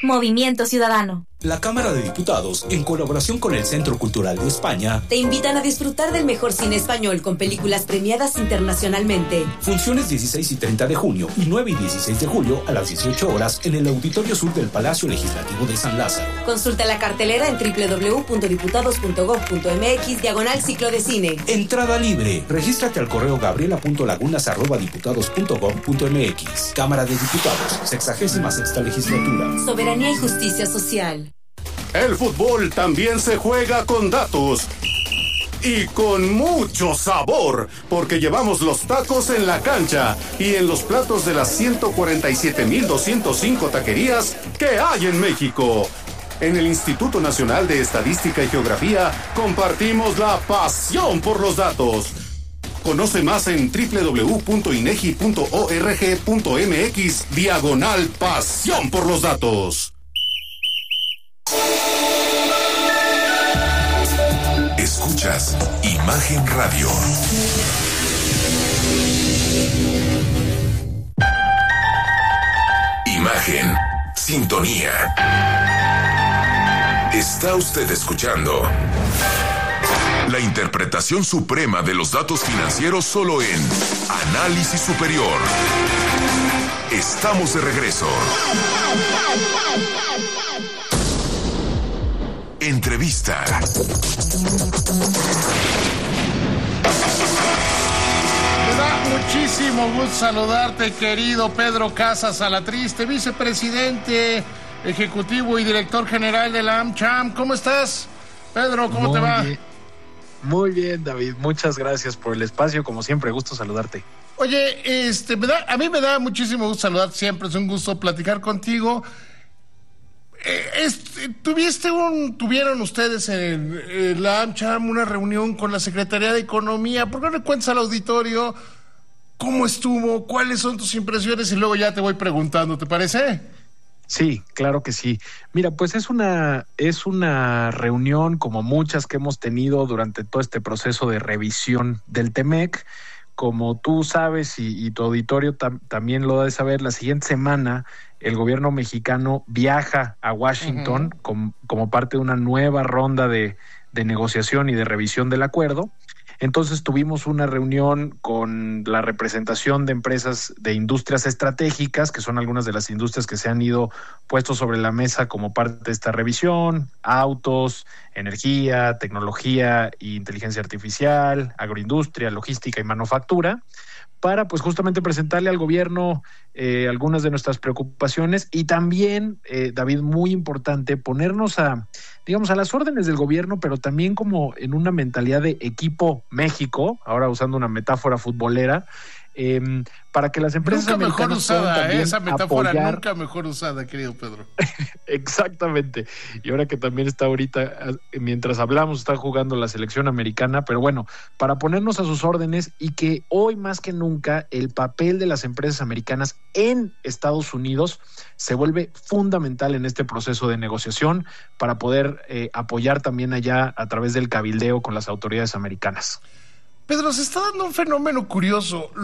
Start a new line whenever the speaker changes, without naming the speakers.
Movimiento Ciudadano.
La Cámara de Diputados, en colaboración con el Centro Cultural de España,
te invitan a disfrutar del mejor cine español con películas premiadas internacionalmente.
Funciones 16 y 30 de junio y 9 y 16 de julio a las 18 horas en el Auditorio Sur del Palacio Legislativo de San Lázaro.
Consulta la cartelera en www.diputados.gov.mx/ciclo de cine.
Entrada libre. Regístrate al correo gabriela.lagunas@diputados.gov.mx. Cámara de Diputados, 66ª legislatura.
Soberanía y justicia social.
El fútbol también se juega con datos y con mucho sabor, porque llevamos los tacos en la cancha y en los platos de las 147,205 taquerías que hay en México. En el Instituto Nacional de Estadística y Geografía compartimos la pasión por los datos. Conoce más en www.inegi.org.mx/pasión por los datos.
Escuchas Imagen Radio. Imagen, sintonía. Está usted escuchando la interpretación suprema de los datos financieros solo en Análisis Superior. Estamos de regreso. Entrevista.
Me da muchísimo gusto saludarte, querido Pedro Casas Alatriste, vicepresidente ejecutivo y director general de la AmCham. ¿Cómo estás, Pedro? ¿Cómo te va?
Bien. Muy bien, David. Muchas gracias por el espacio. Como siempre, gusto saludarte.
Oye, a mí me da muchísimo gusto saludarte siempre. Es un gusto platicar contigo. Tuvieron ustedes en la AmCham una reunión con la Secretaría de Economía. ¿Por qué no le cuentas al auditorio cómo estuvo, cuáles son tus impresiones y luego ya te voy preguntando, ¿te parece?
Sí, claro que sí. Mira, pues es una reunión como muchas que hemos tenido durante todo este proceso de revisión del TEMEC. Como tú sabes y tu auditorio también lo ha de saber, la siguiente semana el gobierno mexicano viaja a Washington como parte de una nueva ronda de negociación y de revisión del acuerdo. Entonces tuvimos una reunión con la representación de empresas de industrias estratégicas, que son algunas de las industrias que se han ido puestos sobre la mesa como parte de esta revisión: autos, energía, tecnología e inteligencia artificial, agroindustria, logística y manufactura, para pues justamente presentarle al gobierno algunas de nuestras preocupaciones y también, David, muy importante, ponernos a las órdenes del gobierno, pero también como en una mentalidad de equipo México, ahora usando una metáfora futbolera, para que las empresas
nunca mejor usada, esa metáfora
apoyar...
nunca mejor usada, querido Pedro.
Exactamente. Y ahora que también está ahorita, mientras hablamos, está jugando la selección americana, pero bueno, para ponernos a sus órdenes y que hoy más que nunca el papel de las empresas americanas en Estados Unidos se vuelve fundamental en este proceso de negociación para poder apoyar también allá a través del cabildeo con las autoridades americanas.
Pedro, se está dando un fenómeno curioso.